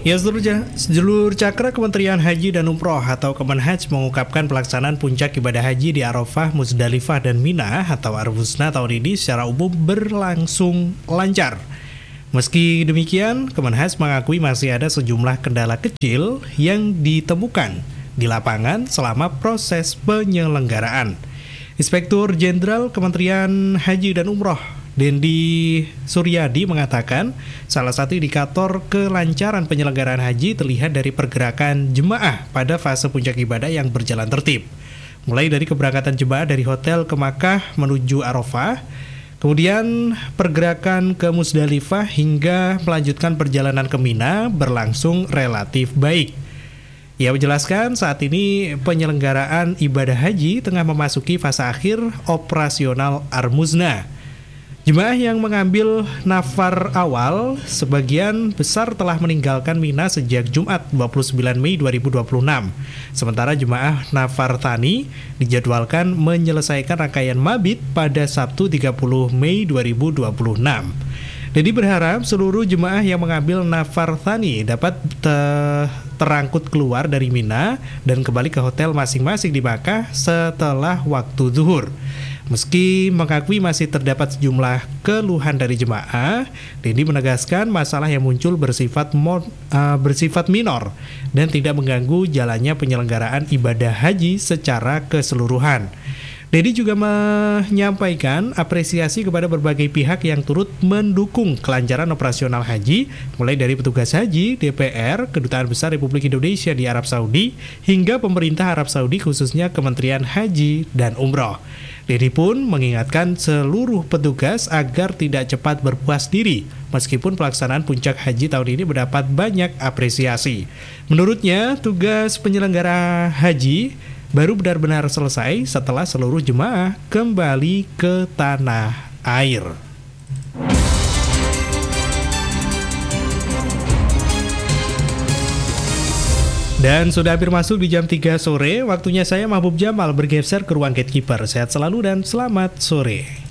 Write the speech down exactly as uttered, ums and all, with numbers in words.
Ya, seluruh, seluruh cakra Kementerian Haji dan Umroh atau Kemenhaj mengungkapkan pelaksanaan puncak ibadah haji di Arafah, Muzdalifah, dan Mina atau Arfusna tahun ini secara umum berlangsung lancar. Meski demikian, Kemenhaj mengakui masih ada sejumlah kendala kecil yang ditemukan di lapangan selama proses penyelenggaraan. Inspektur Jenderal Kementerian Haji dan Umroh Dendi Suryadi mengatakan salah satu indikator kelancaran penyelenggaraan haji terlihat dari pergerakan jemaah pada fase puncak ibadah yang berjalan tertib. Mulai dari keberangkatan jemaah dari hotel ke Makkah menuju Arafah, kemudian pergerakan ke Muzdalifah hingga melanjutkan perjalanan ke Mina berlangsung relatif baik. Ia menjelaskan saat ini penyelenggaraan ibadah haji tengah memasuki fase akhir operasional Armuzna. Jemaah yang mengambil nafar awal sebagian besar telah meninggalkan Mina sejak Jumat dua puluh sembilan Mei dua ribu dua puluh enam. Sementara jemaah nafar Thani dijadwalkan menyelesaikan rangkaian mabit pada Sabtu tiga puluh Mei dua ribu dua puluh enam. Jadi berharap seluruh jemaah yang mengambil nafar Thani dapat te- terangkut keluar dari Mina dan kembali ke hotel masing-masing di Makkah setelah waktu zuhur. Meski mengakui masih terdapat sejumlah keluhan dari jemaah, Dendi menegaskan masalah yang muncul bersifat mo, uh, bersifat minor dan tidak mengganggu jalannya penyelenggaraan ibadah haji secara keseluruhan. Dendi juga menyampaikan apresiasi kepada berbagai pihak yang turut mendukung kelancaran operasional haji, mulai dari petugas haji, D P R, Kedutaan Besar Republik Indonesia di Arab Saudi, hingga pemerintah Arab Saudi khususnya Kementerian Haji dan Umroh. Dendi pun mengingatkan seluruh petugas agar tidak cepat berpuas diri, meskipun pelaksanaan puncak haji tahun ini mendapat banyak apresiasi. Menurutnya, tugas penyelenggara haji baru benar-benar selesai setelah seluruh jemaah kembali ke tanah air. Dan sudah hampir masuk di jam tiga sore, waktunya saya Mahbub Jamal bergeser ke ruang gatekeeper. Sehat selalu dan selamat sore.